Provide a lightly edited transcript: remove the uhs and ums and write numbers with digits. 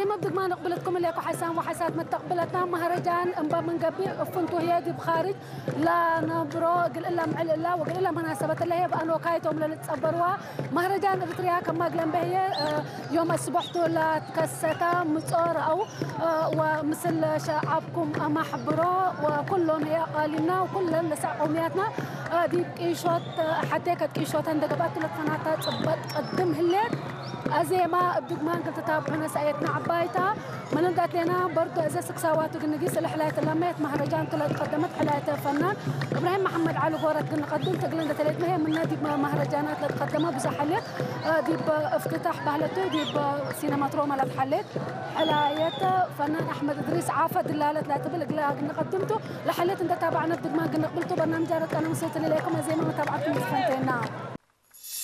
ما بدك ما نقبلتكم اللي اكو حسام وحسات متقبلتنا مهرجان انبا من قبل فنتو هيدي بخارج لا نبرو قل الا معل الا وقل الا مناسبه اللي هي بانو كايتهم لتصبروا مهرجان اريتريا كما قلن به يوم اصبحتوا لا تكستا مصور او ومثل شعبكم اما حبروا وكلهم هي قالنا وكل لسع قومياتنا دي كيشوت حتى كيشوت عند قبات لقناتات تقدم هلك أزي ما بدك ما قلت تتابعونا سايتنا عبايتها من قالت لنا برضو إذا سكساوات وقنقيس الحلاية اللميت مهرجان كلها تقدمت حلاية الفنان إبراهيم محمد علي غورة قدم تقلنا تلات ما هي من نادي مهرجانات اللي تقدمها بزحلت دي بافتتاح بهلته دي بسينما روما اللي تحلت حلاية فنان أحمد إدريس عافى دلالة لا تبلغ لا قدمته لحليت أنت تابعنا بدك ما قلنا قبلته برنامج جارت أنا وصلت لكم زي ما تابعتكم بسنتين.